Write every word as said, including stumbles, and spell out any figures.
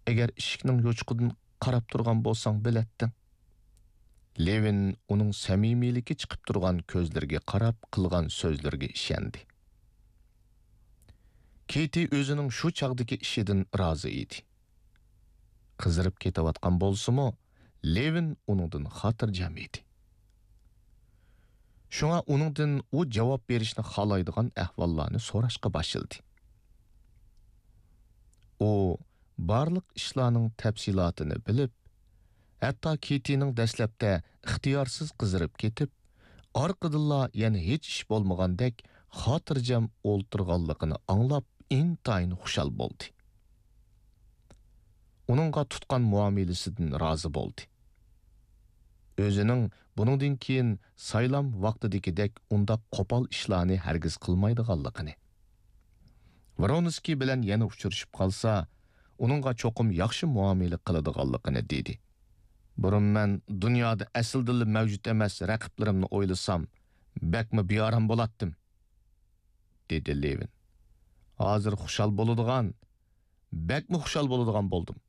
Eğer ишikning yo'chqidan qarab turgan bo'lsang biletding. Levin uning samimiyligi chiqib turgan ko'zlariga qarab qilgan so'zlarga ishondi. Keti o'zining shu chaqdagi ishidan rozi edi. Qizirib ketayotgan bo'lsa-mu, Levin uningdan xotirjam edi. Shunga uningdan u javob berishni xohlaydigan ahvollarni so'rashga boshladi. U barliq ishlarning tafsilotini bilib, hatto Ketining dastlabda ixtiyorsiz qizirib ketib, orqadilla yana hech ish bo'lmagandek xotirjam o'ltirganligini anglab intayin xushal bo'ldi. Uningga tutgan muomalasidan rozi bo'ldi. O'zining buningdan keyin saylam vaqtidagidek unda qo'pol ishlarni hargiz qilmaydiganligini. Voronskiy bilan yana uchrashib qolsa, uningga cho'qim yaxshi muomala qiladiganligini dedi. Burun men dunyoda asldili mavjud emas raqiblarimni o'ylasam, bakmi beoram bo'latdim, dedi Levin. Hozir xushal bo'ladigan, bakmi xushal bo'ladigan bo'ldim.